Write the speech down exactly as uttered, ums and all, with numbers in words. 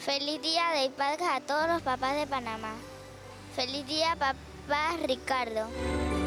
Feliz Día del Padre a todos los papás de Panamá. Feliz día, papá Ricardo.